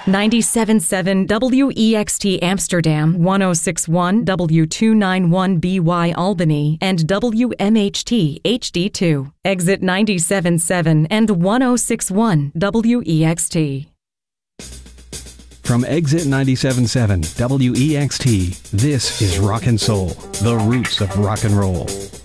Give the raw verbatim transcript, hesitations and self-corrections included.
ninety-seven point seven W E X T Amsterdam, one oh six point one W two ninety-one B Y Albany, and W M H T H D two. Exit ninety-seven point seven and one oh six point one W E X T. From Exit ninety-seven point seven W E X T, this is Rock and Soul, the roots of rock and roll.